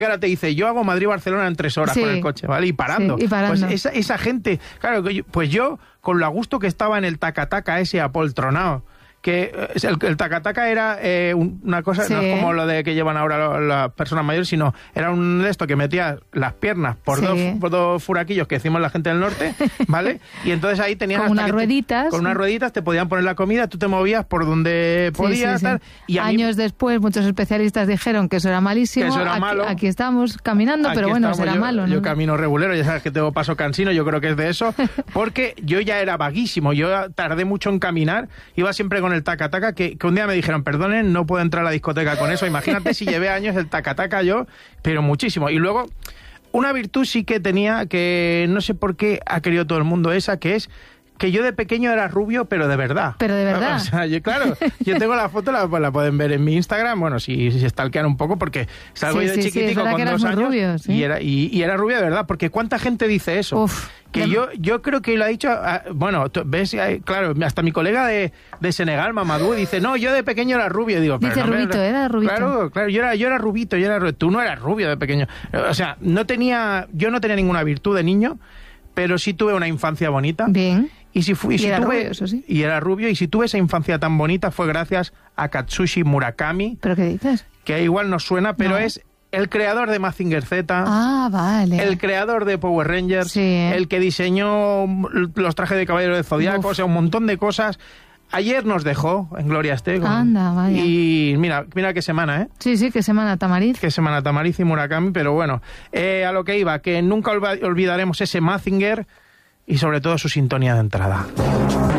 ahora te dice, yo hago Madrid-Barcelona en 3 horas con el coche, ¿vale? Y parando. Sí, y parando. Pues esa gente, claro, pues yo, con lo a gusto que estaba en el taca-taca ese apoltronado, que el taca-taca era una cosa, no es como lo de que llevan ahora las personas mayores, sino era un de esto que metía las piernas por dos furaquillos que decimos la gente del norte, ¿vale? Y entonces ahí tenías con unas rueditas. Con unas rueditas te podían poner la comida, tú te movías por donde podías, tal. Y años después muchos especialistas dijeron que eso era malísimo. Que eso era malo. Aquí estamos caminando, pero bueno, será malo, ¿no? Yo camino regulero, ya sabes que tengo paso cansino, yo creo que es de eso, porque yo ya era vaguísimo, yo tardé mucho en caminar, iba siempre con el taca-taca, que un día me dijeron, perdonen, no puedo entrar a la discoteca con eso. Imagínate si llevé años el taca-taca yo, pero muchísimo. Y luego, una virtud sí que tenía, que no sé por qué ha querido todo el mundo esa, que es que yo de pequeño era rubio, pero de verdad. Pero de verdad. O sea, yo tengo la foto, la pueden ver en mi Instagram, bueno, si stalkean un poco, porque salgo yo de chiquitico con 2 años rubio, y era rubio de verdad, porque ¿cuánta gente dice eso? Uf. Que yo creo que lo ha dicho, bueno, ves, claro, hasta mi colega de Senegal, Mamadou, dice, no, yo de pequeño era rubio. Digo, pero dice no, rubito, era rubito. Claro, yo era rubito, tú no eras rubio de pequeño. O sea, yo no tenía ninguna virtud de niño, pero sí tuve una infancia bonita. Bien. Y era rubio, eso sí. Y era rubio, y si tuve esa infancia tan bonita fue gracias a Katsushi Murakami. ¿Pero qué dices? Que igual nos suena, pero es el creador de Mazinger Z. Ah, vale. El creador de Power Rangers. Sí. El que diseñó los trajes de Caballero de Zodiaco, o sea, un montón de cosas. Ayer nos dejó en Gloria esté. Anda, vaya. Y mira qué semana, ¿eh? Sí, qué semana Tamariz. Qué semana Tamariz y Murakami, pero bueno, a lo que iba, que nunca olvidaremos ese Mazinger y sobre todo su sintonía de entrada.